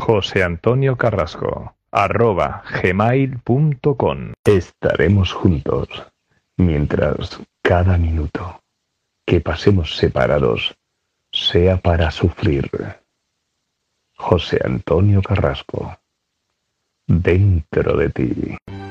joseantoniocarrasco@gmail.com. Estaremos juntos mientras cada minuto que pasemos separados sea para sufrir. José Antonio Carrasco, dentro de ti.